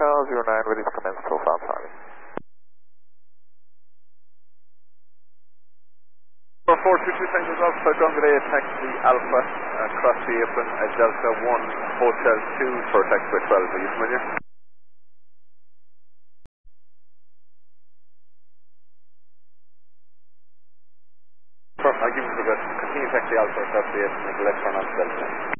Cal 09, ready to commence profile timing. 4422 Tango Alpha, Dungray, taxi Alpha, cross the apron at Delta 1, Hotel 2 for taxi 12, are you familiar? I'll give you the good. Continue taxi Alpha, cross the apron at the left turn on Delta.